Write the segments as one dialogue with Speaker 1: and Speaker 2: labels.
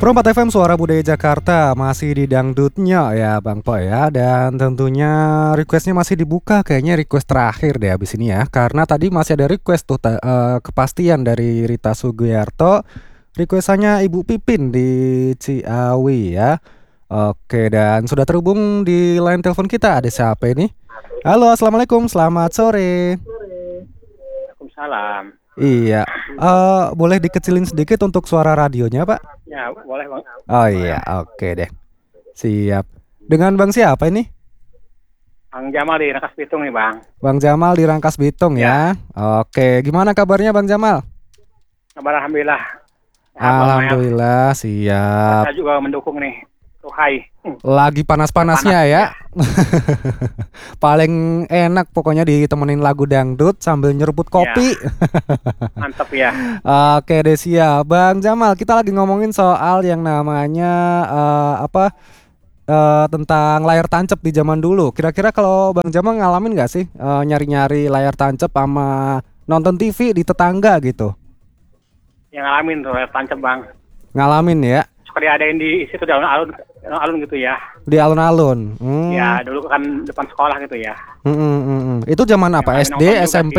Speaker 1: 104 FM Suara Budaya Jakarta masih di dangdutnya ya Bang Po ya. Dan tentunya requestnya masih dibuka, kayaknya request terakhir deh abis ini ya. Karena tadi masih ada request tuh kepastian dari Rita Sugiarto. Requestannya Ibu Pipin di Ciawi ya. Oke, dan sudah terhubung di line telepon kita, ada siapa ini? Halo, assalamualaikum, selamat sore.
Speaker 2: Waalaikumsalam.
Speaker 1: Iya, boleh dikecilin sedikit untuk suara radionya Pak?
Speaker 2: Ya, boleh Bang.
Speaker 1: Oh iya, oke deh. Siap. Dengan Bang siapa ini?
Speaker 2: Bang Jamal di Rangkas Bitung nih Bang.
Speaker 1: Bang Jamal di Rangkas Bitung ya. Oke, gimana kabarnya Bang Jamal?
Speaker 2: Kabar alhamdulillah.
Speaker 1: Alhamdulillah, siap.
Speaker 2: Saya juga mendukung nih. Tuhai.
Speaker 1: Lagi panas-panasnya ya. Paling enak pokoknya ditemenin lagu dangdut sambil nyeruput kopi.
Speaker 2: Mantap ya.
Speaker 1: Oke deh, siap. Bang Jamal, kita lagi ngomongin soal yang namanya tentang layar tancap di zaman dulu. Kira-kira kalau Bang Jamal ngalamin nggak sih nyari-nyari layar tancap sama nonton TV di tetangga gitu?
Speaker 2: Yang ngalamin tuh layar tancap Bang.
Speaker 1: Ngalamin ya?
Speaker 2: Suka diadain di situ di alun-alun gitu ya.
Speaker 1: Di alun-alun.
Speaker 2: Ya, dulu kan depan sekolah gitu ya.
Speaker 1: Itu zaman apa?
Speaker 2: Yang
Speaker 1: SD, SMP?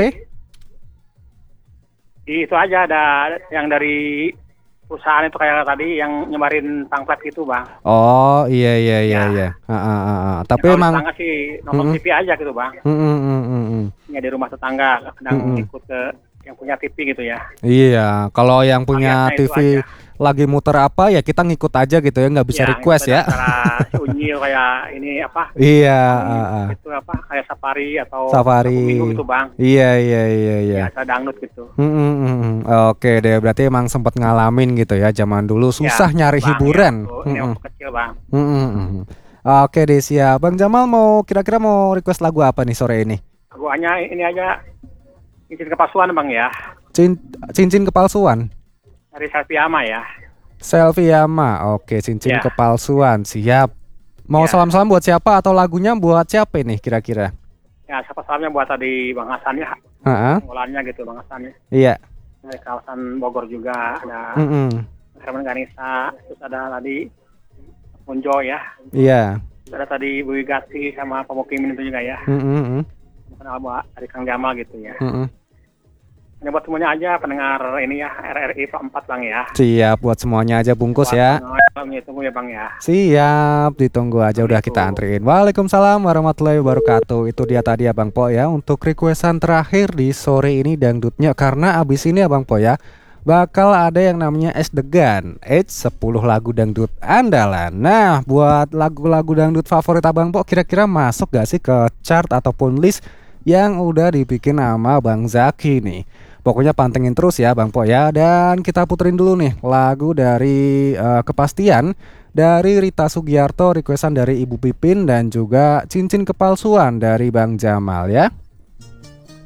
Speaker 2: Itu aja ada yang dari perusahaan itu kayak tadi yang nyebarin pamflet gitu Bang.
Speaker 1: Oh iya. Tapi emang
Speaker 2: tetangga sih nonton TV aja gitu Bang. Ya di rumah tetangga kadang ikut ke yang punya TV gitu ya.
Speaker 1: Iya, kalau yang punya TV lagi muter apa ya kita ngikut aja gitu ya, nggak bisa request ya.
Speaker 2: Si Unyil kayak ini apa?
Speaker 1: Iya.
Speaker 2: Itu apa? Kayak Safari atau
Speaker 1: Safari
Speaker 2: gitu Bang.
Speaker 1: Iya.
Speaker 2: Biasa dangdut gitu.
Speaker 1: Oke deh, berarti emang sempat ngalamin gitu ya zaman dulu susah nyari hiburan.
Speaker 2: Waktu kecil Bang.
Speaker 1: Oke deh, siap. Bang Jamal kira-kira mau request lagu apa nih sore ini?
Speaker 2: Lagunya ini aja. Cincin kepalsuan Bang ya.
Speaker 1: Cincin kepalsuan.
Speaker 2: Dari Selviama ya.
Speaker 1: Selviama, oke, cincin kepalsuan, siap. Mau salam-salam buat siapa atau lagunya buat siapa nih kira-kira?
Speaker 2: Ya, siapa salamnya buat tadi Bang Hasan ya. Mulanya gitu Bang Hasan ya.
Speaker 1: Iya.
Speaker 2: Dari kawasan Bogor juga ada. Herman Ganisa, terus ada tadi Munjo ya.
Speaker 1: Iya.
Speaker 2: Ada tadi Bu Wigati sama Pak Mukimin itu juga ya. Kenal dari Kang Jamal gitu ya. Ini buat semuanya aja pendengar ini ya RRI 4 Bang ya.
Speaker 1: Siap, buat semuanya aja bungkus ya.
Speaker 2: Tunggu ya Bang ya.
Speaker 1: Siap, ditunggu aja udah kita antriin. Waalaikumsalam warahmatullahi wabarakatuh. Itu dia tadi Abang Po ya untuk requestan terakhir di sore ini dangdutnya. Karena abis ini Abang Po ya bakal ada yang namanya Es Degan 10 lagu dangdut andalan. Nah, buat lagu-lagu dangdut favorit Abang Po kira-kira masuk gak sih ke chart ataupun list yang udah dibikin sama Bang Zaki nih? Pokoknya pantengin terus ya Bang Po ya. Dan kita puterin dulu nih lagu dari kepastian dari Rita Sugiarto, requestan dari Ibu Pipin, dan juga Cincin Kepalsuan dari Bang Jamal ya.